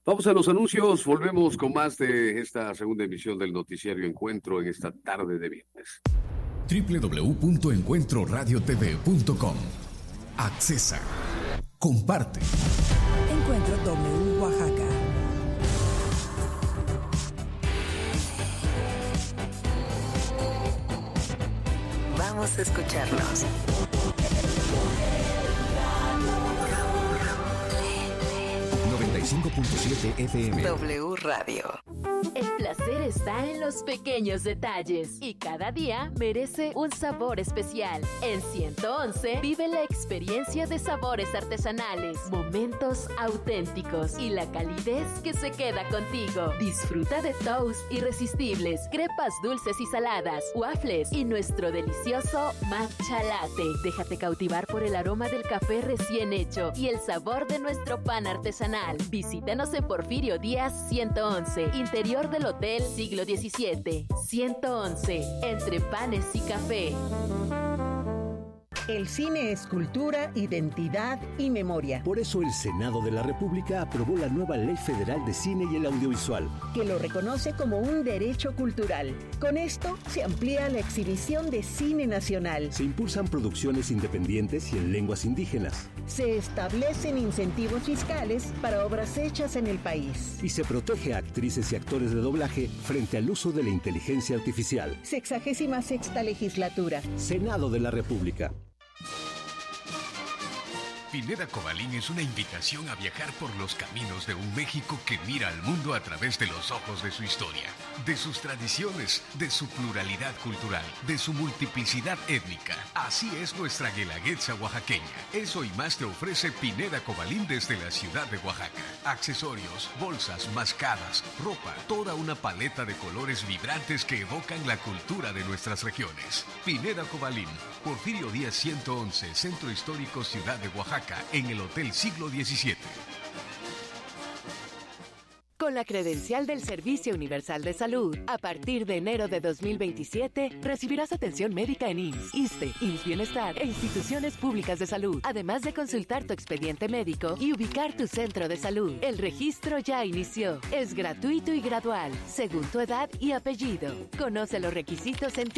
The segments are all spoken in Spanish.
Vamos a los anuncios, volvemos con más de esta segunda emisión del Noticiario Encuentro en esta tarde de viernes. www.encuentroradiotv.com. Accesa. Comparte. Encuentro W Oaxaca. Vamos a escucharnos. 95.7 FM. W Radio. El placer está en los pequeños detalles y cada día merece un sabor especial. En 111 vive la experiencia de sabores artesanales, momentos auténticos y la calidez que se queda contigo. Disfruta de toast irresistibles, crepas dulces y saladas, waffles y nuestro delicioso matcha latte. Déjate cautivar por el aroma del café recién hecho y el sabor de nuestro pan artesanal. Visítanos en Porfirio Díaz 111, interior del Hotel Siglo XVII. 111, entre panes y café. El cine es cultura, identidad y memoria. Por eso el Senado de la República aprobó la nueva Ley Federal de Cine y el Audiovisual, que lo reconoce como un derecho cultural. Con esto se amplía la exhibición de cine nacional. se impulsan producciones independientes y en lenguas indígenas, Se establecen incentivos fiscales para obras hechas en el país. y se protege a actrices y actores de doblaje frente al uso de la inteligencia artificial. 66ª legislatura. Senado de la República. Pineda Cobalín es una invitación a viajar por los caminos de un México que mira al mundo a través de los ojos de su historia, de sus tradiciones, de su pluralidad cultural, de su multiplicidad étnica. Así es nuestra guelaguetza oaxaqueña. Eso y más te ofrece Pineda Cobalín desde la ciudad de Oaxaca. Accesorios, bolsas, mascadas, ropa, toda una paleta de colores vibrantes que evocan la cultura de nuestras regiones. Pineda Cobalín, Porfirio Díaz 111, Centro Histórico Ciudad de Oaxaca, en el Hotel Siglo XVII. Con la credencial del Servicio Universal de Salud, a partir de enero de 2027, recibirás atención médica en IMSS, ISSSTE, IMSS Bienestar e instituciones públicas de salud, además de consultar tu expediente médico y ubicar tu centro de salud. El registro ya inició. Es gratuito y gradual, según tu edad y apellido. Conoce los requisitos en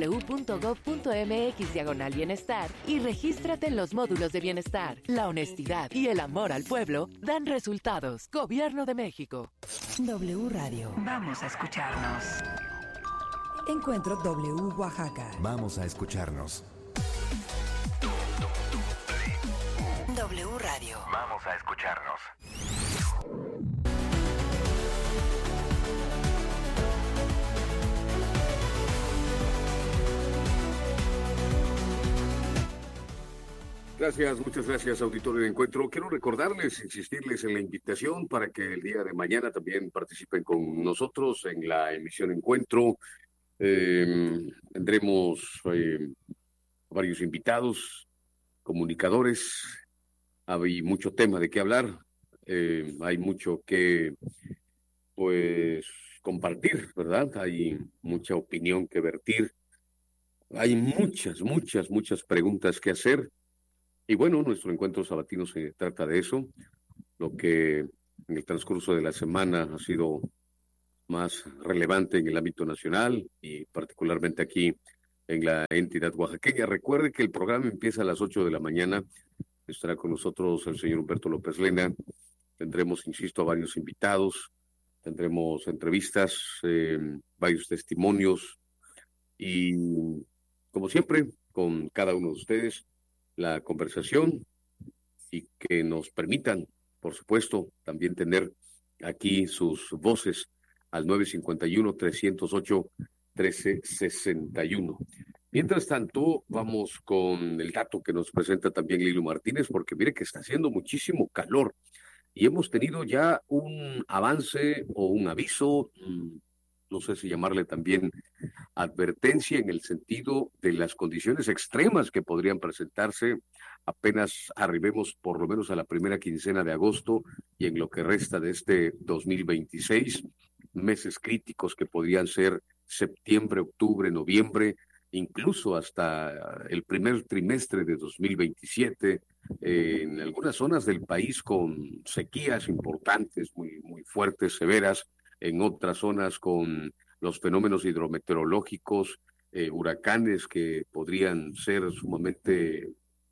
www.gov.mx/bienestar y regístrate en los módulos de bienestar. La honestidad y el amor al pueblo dan resultados. Gobierno de México. W Radio. Vamos a escucharnos. Encuentro W Oaxaca. Vamos a escucharnos. W Radio. Vamos a escucharnos. Gracias, muchas gracias, auditorio de Encuentro. Quiero recordarles, insistirles en la invitación para que el día de mañana también participen con nosotros en la emisión Encuentro. Tendremos varios invitados, comunicadores. Hay mucho tema de qué hablar. Hay mucho que, pues, compartir, ¿verdad? Hay mucha opinión que vertir. Hay muchas preguntas que hacer. Y bueno, nuestro encuentro sabatino se trata de eso. Lo que en el transcurso de la semana ha sido más relevante en el ámbito nacional y particularmente aquí en la entidad oaxaqueña. Recuerde que el programa empieza a las 8 de la mañana. Estará con nosotros el señor Humberto López Lena. Tendremos, insisto, a varios invitados. Tendremos entrevistas, varios testimonios y, como siempre, con cada uno de ustedes, la conversación y que nos permitan, por supuesto, también tener aquí sus voces al 951-308-1361. Mientras tanto, vamos con el dato que nos presenta también Lilo Martínez, porque mire que está haciendo muchísimo calor y hemos tenido ya un avance o un aviso, no sé si llamarle también advertencia en el sentido de las condiciones extremas que podrían presentarse apenas arribemos por lo menos a la primera quincena de agosto y en lo que resta de este 2026, meses críticos que podrían ser septiembre, octubre, noviembre, incluso hasta el primer trimestre de 2027, en algunas zonas del país con sequías importantes, muy, muy fuertes, severas, en otras zonas con los fenómenos hidrometeorológicos, huracanes que podrían ser sumamente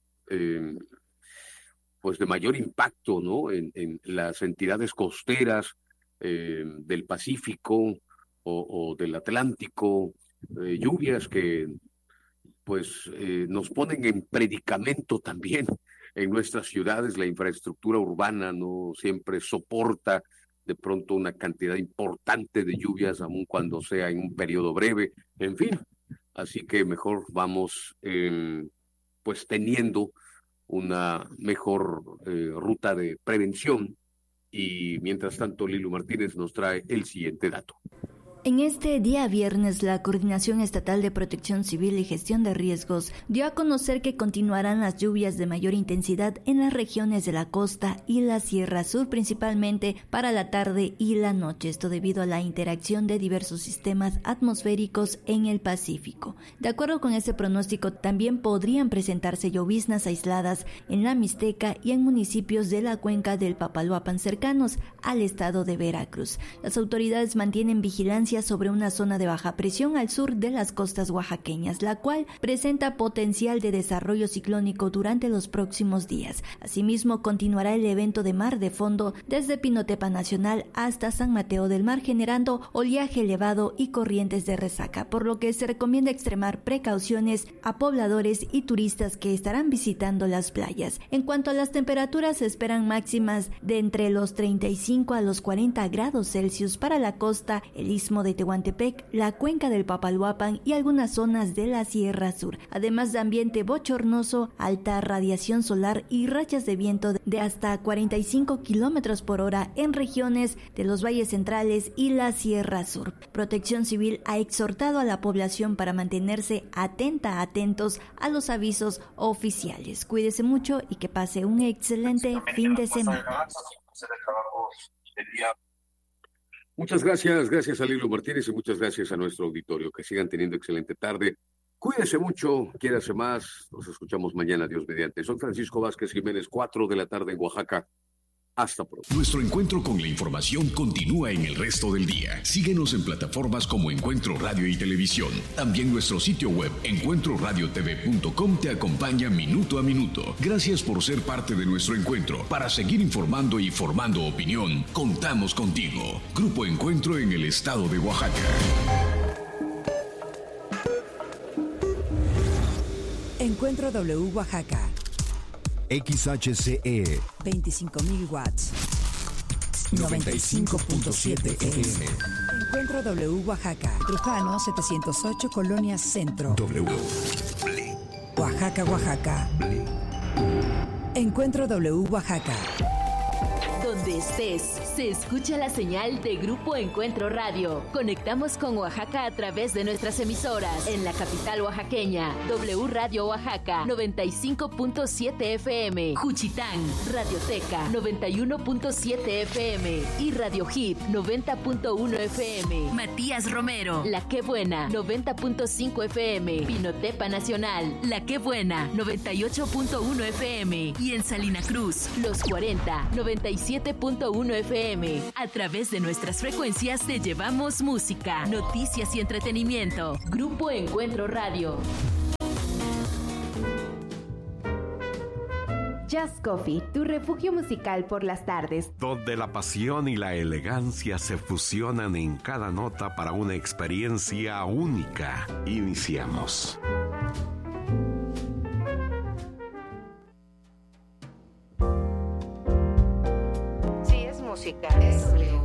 pues de mayor impacto, ¿no? En las entidades costeras del Pacífico o del Atlántico, lluvias que pues nos ponen en predicamento también en nuestras ciudades. La infraestructura urbana no siempre soporta de pronto una cantidad importante de lluvias, aun cuando sea en un periodo breve, en fin. Así que mejor vamos pues teniendo una mejor ruta de prevención. Y mientras tanto, Lilu Martínez nos trae el siguiente dato. En este día viernes, la Coordinación Estatal de Protección Civil y Gestión de Riesgos dio a conocer que continuarán las lluvias de mayor intensidad en las regiones de la costa y la Sierra Sur, principalmente para la tarde y la noche. Esto debido a la interacción de diversos sistemas atmosféricos en el Pacífico. De acuerdo con este pronóstico, también podrían presentarse lloviznas aisladas en la Mixteca y en municipios de la cuenca del Papaloapan cercanos al estado de Veracruz. Las autoridades mantienen vigilancia sobre una zona de baja presión al sur de las costas oaxaqueñas, la cual presenta potencial de desarrollo ciclónico durante los próximos días. Asimismo, continuará el evento de mar de fondo desde Pinotepa Nacional hasta San Mateo del Mar, generando oleaje elevado y corrientes de resaca, por lo que se recomienda extremar precauciones a pobladores y turistas que estarán visitando las playas. En cuanto a las temperaturas, se esperan máximas de entre los 35 a los 40 grados Celsius para la costa, el istmo de Tehuantepec, la cuenca del Papaloapan y algunas zonas de la Sierra Sur, además de ambiente bochornoso, alta radiación solar y rachas de viento de hasta 45 kilómetros por hora en regiones de los valles centrales y la Sierra Sur. Protección Civil ha exhortado a la población para mantenerse atentos a los avisos oficiales. Cuídese mucho y que pase un excelente fin de semana. Muchas gracias a Lilu Martínez y muchas gracias a nuestro auditorio. Que sigan teniendo excelente tarde. Cuídese mucho, quiérase más. Nos escuchamos mañana, Dios mediante. Soy Francisco Vázquez Jiménez, 4 de la tarde en Oaxaca. Hasta pronto. Nuestro encuentro con la información continúa en el resto del día. Síguenos en plataformas como Encuentro Radio y Televisión. También nuestro sitio web, encuentroradiotv.com, te acompaña minuto a minuto. Gracias por ser parte de nuestro encuentro. Para seguir informando y formando opinión, contamos contigo. Grupo Encuentro en el estado de Oaxaca. Encuentro W Oaxaca. XHCE 25.000 watts. 95.7 FM. Encuentro W Oaxaca. Trujano 708 Colonia Centro. W. Oaxaca, Oaxaca. Encuentro W Oaxaca. Donde estés, se escucha la señal de Grupo Encuentro Radio. Conectamos con Oaxaca a través de nuestras emisoras. En la capital oaxaqueña, W Radio Oaxaca, 95.7 FM. Juchitán, Radioteca, 91.7 FM. Y Radio Hit, 90.1 FM. Matías Romero, La Qué Buena, 90.5 FM. Pinotepa Nacional, La Qué Buena, 98.1 FM. Y en Salina Cruz, Los 40, 97.1 FM. A través de nuestras frecuencias te llevamos música, noticias y entretenimiento. Grupo Encuentro Radio. Jazz Coffee, tu refugio musical por las tardes. Donde la pasión y la elegancia se fusionan en cada nota para una experiencia única. Iniciamos. Si es música, es W.